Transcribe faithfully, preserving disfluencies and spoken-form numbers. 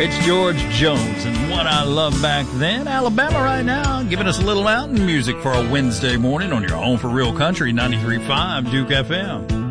It's George Jones and What I Love Back Then. Alabama right now, giving us a little mountain music for a Wednesday morning on your home for real country, ninety-three point five Duke F M.